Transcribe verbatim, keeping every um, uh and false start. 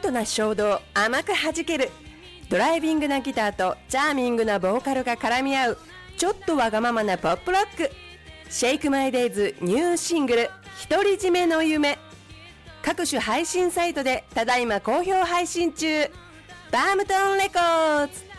ートな衝動甘く弾ける、ドライビングなギターとチャーミングなボーカルが絡み合うちょっとわがままなポップロック。シェイクマイデイズニューシングル独り占めの夢、各種配信サイトでただいま好評配信中。バームトンレコーズ。